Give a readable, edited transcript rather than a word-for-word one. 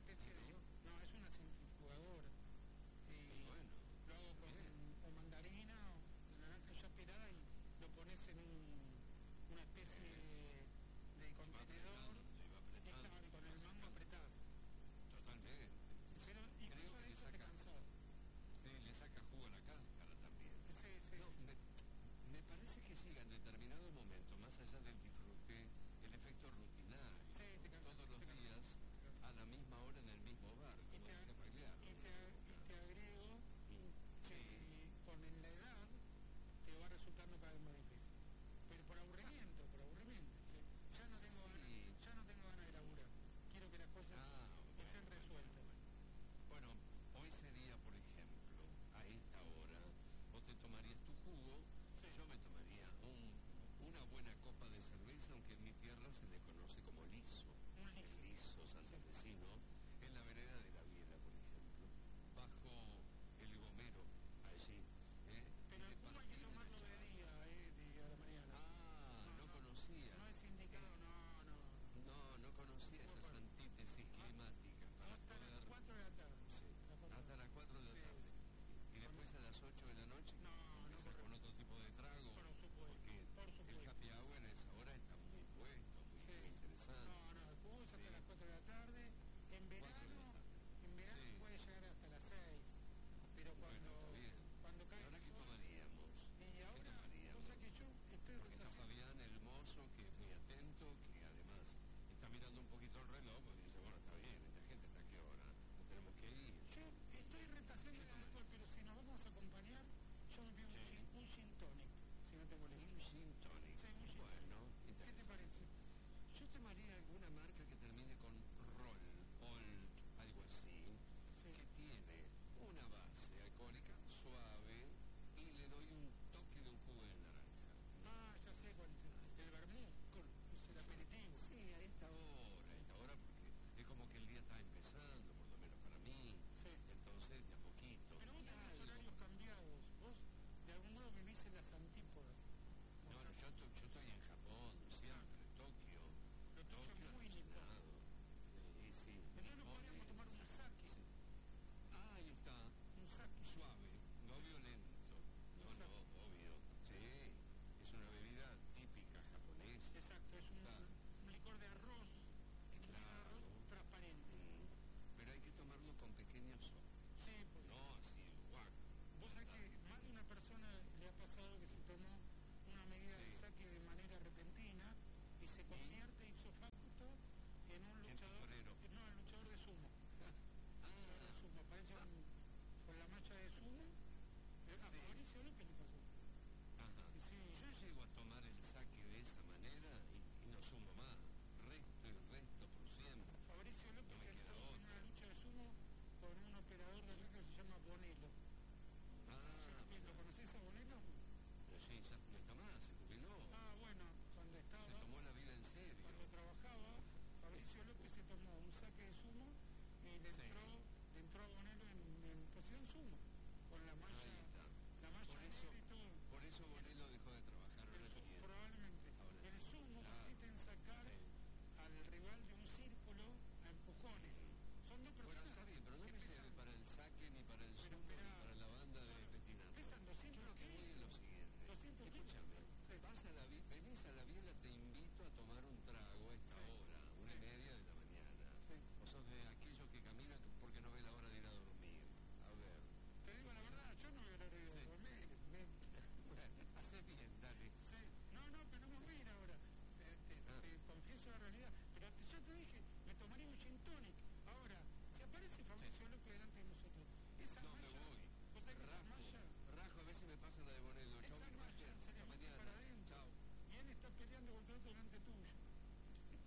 especie de... ¿no? No, es una centrifugadora. Y bueno, Lo hago con bien. o mandarina o de naranja ya pelada y lo pones en una especie de contenedor. Le va Y apretando, claro, y con le el va mango sacando. apretás. Totalmente. Pero Creo incluso que de le eso te saca, cansás. sí, le saca jugo a la cáscara también. Sí, sí. No, me parece que llega en determinado momento, más allá del disfrute, el efecto rutinario. Sí, te cansas, Todos los te cansas, días, te cansas. a la misma hora en el mismo bar, Y como te, dice Pagliaro. y te agrego que con la edad te va resultando cada vez más difícil. Pero por aburrimiento, ¿sí? Ya no tengo Sí. ganas, ya no tengo ganas de laburar. Quiero que las cosas estén resueltas. Bueno, hoy sería, por ejemplo, a esta hora, vos te tomarías tu jugo, Sí. yo me tomaría una buena copa de cerveza, aunque en mi tierra se le conoce como liso. Un liso. El liso santafesino, en la vereda de la Viela, por ejemplo, bajo el Gomero, allí. Pero el jugo hay que tomarlo de día, a la mañana. No conocía. No es indicado, No conocía esas antítesis climáticas para hasta las poder... 4 de la tarde. Sí, hasta las 4 de la Sí, tarde. sí. Y después a las 8 de la noche No, empieza no, con otro tipo de trago. Por supuesto, Porque por el supuesto. happy hour en esa hora está muy puesto, muy Sí. interesante. No, el jugo es hasta Sí. las 4 de la tarde. En 4 de la verano, tarde. Sí. puede llegar hasta las 6. Pero Bueno, está bien. cuando ¿Y cae ahora el qué sol... tomaríamos? Y ahora, tomaríamos? cosa que yo estoy Porque está retaseando. Fabián, el mozo, que es muy atento, que además está mirando un poquito el reloj, y dice, bueno, está bien, esta gente está a qué hora, nos tenemos que ir. Yo estoy retaseando el alcohol, pero si nos vamos a acompañar, yo me pido Sí. un gin tonic, si no te molesta. Un gin tonic. Sí, un gin Bueno, tonic. ¿Qué te parece? Yo tomaría alguna marca que termine con Roll, algo así, Sí. que tiene una base alcohólica suave y le doy un toque de un jugo de naranja. Ya sé cuál es. El vermut, es el aperitivo. Sí, a esta hora, porque es como que el día está empezando, por lo menos para mí. Sí. Entonces, de a poquito. Pero vos y tenés algo. horarios cambiados. Vos, de algún modo, vivís en las antípodas. No, yo estoy en Japón, siempre, Tokio. Lo tuyo es Tokio muy alucinado. Sí. Entonces nos podríamos tomar un sake. Sí. Ahí está. Un sake. Suave, no violento. No, obvio. Sí, es una bebida típica japonesa. Exacto, es un licor de arroz. Un licor de Claro. arroz transparente. Pero hay que tomarlo con pequeños ojos. Sí, porque No así, guac. vos sabés que más de una persona le ha pasado que se tomó una medida de Sí. saque de manera repentina y se convierte ipso facto en un luchador. torero. No, el luchador de sumo. Luchador de sumo. Aparece con la mancha de sumo. A Sí. Mauricio López le pasó. Ajá. Sí. Yo llego a tomar el saque de esa manera y no sumo más. Resto por siempre. Fabricio López No me entró queda en una otra. lucha de sumo con un operador de acá que se llama Bonello. ¿Lo conocés a Bonello? Sí, ya no está más, se jubiló. Bueno, cuando estaba, Se tomó la vida en serio. cuando trabajaba, Fabricio López se tomó un saque de sumo y le Sí. entró a Bonello en posición sumo, con la Ahí malla, está. la malla Por eso- negra y todo. Por eso Bonello dejó de trabajar, ahora es bien. Probablemente. Ahora El sí. sumo Claro. consiste en sacar Sí. al rival de un círculo a empujones. Son dos Bueno, personas está bien, pero no que me pesan, sirve para el saque, ni para el Pero sumo, ni esperá, para la banda de Petinato. pesan 200 Yo lo que voy es lo siguiente. 200 kilos. Escúchame, Sí. venís a la Biela, te invito a tomar un trago a esta Sí. hora, 1:30 de la mañana. Sí. O sos de aquellos que caminan porque no ve la hora de ir a dormir. A ver. Te digo la verdad, yo no voy a ir Sí. a dormir. Bueno, hace bien, dale. Sí. No, pero no me voy a ir ahora. Te confieso la realidad. Pero yo te dije, me tomaría un gin tonic. Ahora, si aparece Fabricio López delante de nosotros, esa No me malla, voy.